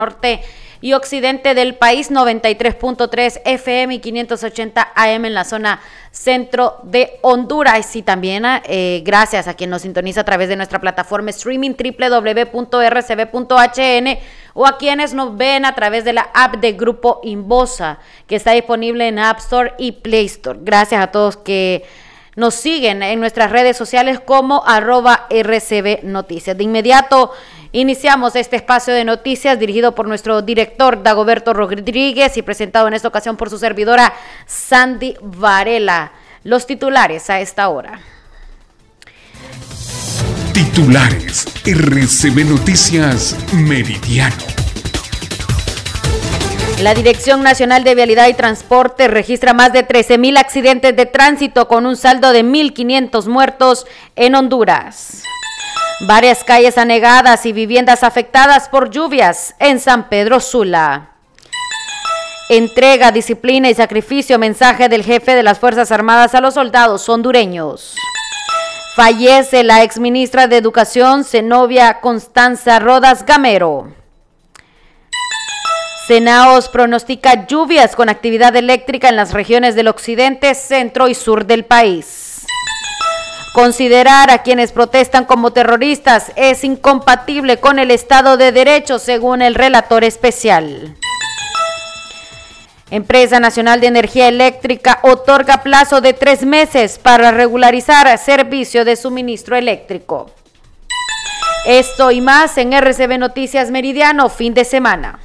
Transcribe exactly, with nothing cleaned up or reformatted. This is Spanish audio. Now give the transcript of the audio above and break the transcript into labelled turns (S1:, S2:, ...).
S1: norte y occidente del país, noventa y tres punto tres F M y quinientos ochenta A M en la zona centro de Honduras. Y también eh, gracias a quien nos sintoniza a través de nuestra plataforma streaming doble u doble u doble u punto r c b punto h n o a quienes nos ven a través de la app de Grupo Inbosa, que está disponible en App Store y Play Store. Gracias a todos que nos siguen en nuestras redes sociales como arroba R C B Noticias. De inmediato iniciamos este espacio de noticias dirigido por nuestro director Dagoberto Rodríguez y presentado en esta ocasión por su servidora Sandy Varela. Los titulares a esta hora.
S2: Titulares R C B Noticias Meridiano.
S1: La Dirección Nacional de Vialidad y Transporte registra más de trece mil accidentes de tránsito con un saldo de mil quinientos muertos en Honduras. Varias calles anegadas y viviendas afectadas por lluvias en San Pedro Sula. Entrega, disciplina y sacrificio, mensaje del jefe de las Fuerzas Armadas a los soldados hondureños. Fallece la exministra de Educación, Zenobia Constanza Rodas Gamero. Senaos pronostica lluvias con actividad eléctrica en las regiones del occidente, centro y sur del país. Considerar a quienes protestan como terroristas es incompatible con el Estado de Derecho, según el relator especial. Empresa Nacional de Energía Eléctrica otorga plazo de tres meses para regularizar servicio de suministro eléctrico. Esto y más en R C B Noticias Meridiano, fin de semana.